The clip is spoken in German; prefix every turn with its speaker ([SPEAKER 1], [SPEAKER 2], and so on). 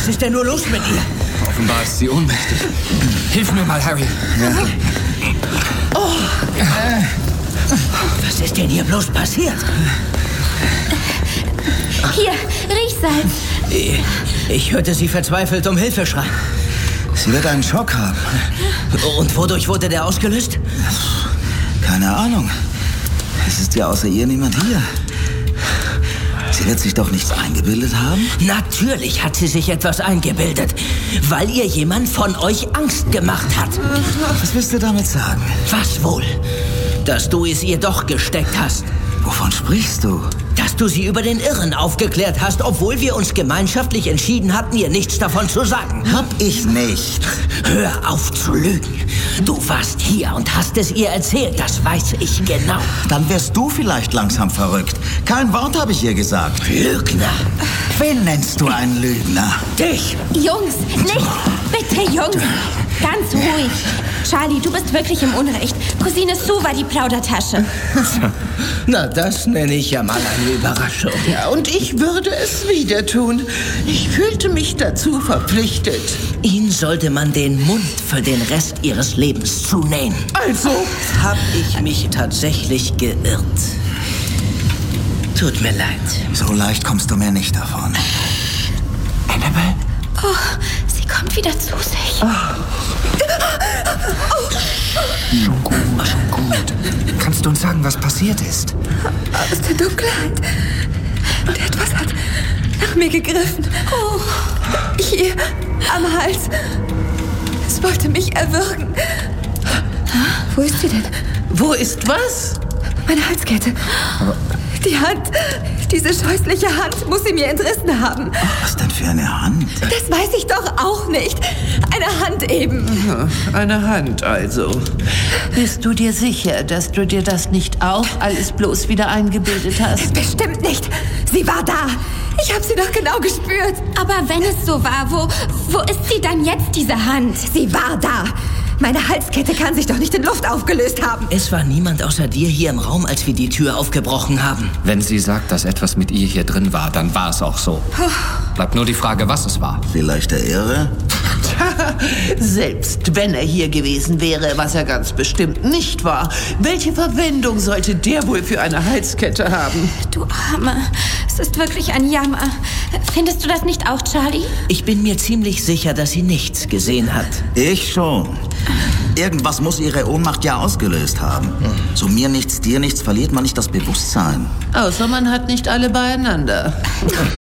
[SPEAKER 1] ist denn nur los mit ihr?
[SPEAKER 2] Offenbar ist sie ohnmächtig. Hilf mir mal, Harry.
[SPEAKER 1] Ja. Was ist denn hier bloß passiert?
[SPEAKER 3] Hier, Riechsalz.
[SPEAKER 1] Ich hörte sie verzweifelt um Hilfe schreien.
[SPEAKER 4] Sie wird einen Schock haben.
[SPEAKER 1] Und wodurch wurde der ausgelöst?
[SPEAKER 4] Keine Ahnung. Es ist ja außer ihr niemand hier. Sie wird sich doch nichts eingebildet haben?
[SPEAKER 1] Natürlich hat sie sich etwas eingebildet, weil ihr jemand von euch Angst gemacht hat.
[SPEAKER 4] Was willst du damit sagen?
[SPEAKER 1] Was wohl? Dass du es ihr doch gesteckt hast.
[SPEAKER 4] Wovon sprichst du?
[SPEAKER 1] Dass du sie über den Irren aufgeklärt hast, obwohl wir uns gemeinschaftlich entschieden hatten, ihr nichts davon zu sagen.
[SPEAKER 4] Hab ich nicht.
[SPEAKER 1] Hör auf zu lügen. Du warst hier und hast es ihr erzählt, das weiß ich genau.
[SPEAKER 4] Dann wärst du vielleicht langsam verrückt. Kein Wort habe ich ihr gesagt.
[SPEAKER 1] Lügner.
[SPEAKER 4] Wen nennst du einen Lügner?
[SPEAKER 1] Dich.
[SPEAKER 3] Jungs, nicht! Bitte, Jungs! Ganz ruhig. Charlie, du bist wirklich im Unrecht. Cousine Sue war die Plaudertasche.
[SPEAKER 1] Na, das nenne ich ja mal eine Überraschung.
[SPEAKER 5] Ja, und ich würde es wieder tun. Ich fühlte mich dazu verpflichtet.
[SPEAKER 1] Ihnen sollte man den Mund für den Rest Ihres Lebens zunähen.
[SPEAKER 5] Also?
[SPEAKER 1] Hab ich mich tatsächlich geirrt. Tut mir leid.
[SPEAKER 4] So leicht kommst du mir nicht davon.
[SPEAKER 2] Annabelle?
[SPEAKER 3] Oh, sie kommt wieder zu sich.
[SPEAKER 2] Schon gut. Kannst du uns sagen, was passiert ist?
[SPEAKER 6] Aus der Dunkelheit. Und etwas hat nach mir gegriffen. Oh, hier, am Hals. Es wollte mich erwürgen. Wo ist sie denn?
[SPEAKER 5] Wo ist was?
[SPEAKER 6] Meine Halskette. Die Hand, diese scheußliche Hand muss sie mir entrissen haben.
[SPEAKER 4] Was denn für eine Hand?
[SPEAKER 6] Das weiß ich doch auch nicht. Eine Hand eben.
[SPEAKER 5] Eine Hand also. Bist du dir sicher, dass du dir das nicht auch alles bloß wieder eingebildet hast?
[SPEAKER 6] Bestimmt nicht. Sie war da. Ich habe sie doch genau gespürt.
[SPEAKER 3] Aber wenn es so war, wo ist sie dann jetzt, diese Hand?
[SPEAKER 6] Sie war da. Meine Halskette kann sich doch nicht in Luft aufgelöst haben.
[SPEAKER 1] Es war niemand außer dir hier im Raum, als wir die Tür aufgebrochen haben.
[SPEAKER 2] Wenn sie sagt, dass etwas mit ihr hier drin war, dann war es auch so. Bleibt nur die Frage, was es war.
[SPEAKER 4] Vielleicht der Irre?
[SPEAKER 5] Selbst wenn er hier gewesen wäre, was er ganz bestimmt nicht war, welche Verwendung sollte der wohl für eine Halskette haben?
[SPEAKER 3] Du Arme, es ist wirklich ein Jammer. Findest du das nicht auch, Charlie?
[SPEAKER 1] Ich bin mir ziemlich sicher, dass sie nichts gesehen hat.
[SPEAKER 4] Ich schon. Irgendwas muss ihre Ohnmacht ja ausgelöst haben. So mir nichts, dir nichts, verliert man nicht das Bewusstsein.
[SPEAKER 5] Außer man hat nicht alle beieinander.